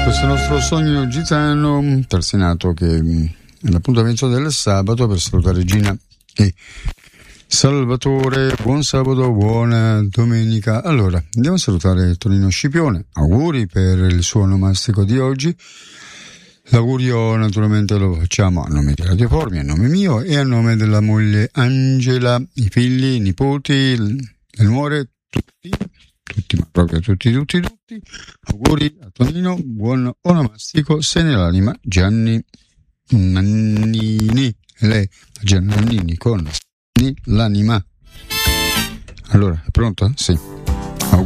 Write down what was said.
Questo è il nostro sogno gitano Tarsinato, che è l'appuntamento del sabato per salutare Gina e Salvatore. Buon sabato, buona domenica. Allora, andiamo a salutare Tonino Scipione. Auguri per il suo onomastico di oggi. L'augurio naturalmente lo facciamo a nome di Radio Formi, a nome mio e a nome della moglie Angela, i figli, i nipoti, le nuore, tutti, ma proprio tutti. Auguri a Tonino, buon onomastico, se nell'anima Gianni Nannini, lei Giannannini con l'anima. Allora, è pronta? Sì.